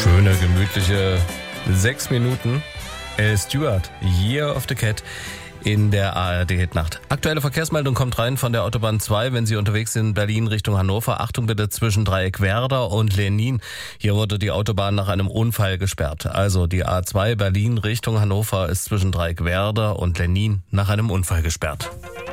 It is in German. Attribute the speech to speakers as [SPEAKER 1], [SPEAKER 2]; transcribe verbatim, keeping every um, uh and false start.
[SPEAKER 1] Schöne, gemütliche sechs Minuten. Al Stewart, Year of the Cat in der A R D-Hitnacht. Aktuelle Verkehrsmeldung kommt rein von der Autobahn zwei, wenn Sie unterwegs sind, Berlin Richtung Hannover. Achtung bitte zwischen Dreieckwerder und Lenin. Hier wurde die Autobahn nach einem Unfall gesperrt. Also die A zwei Berlin Richtung Hannover ist zwischen Dreieckwerder und Lenin nach einem Unfall gesperrt.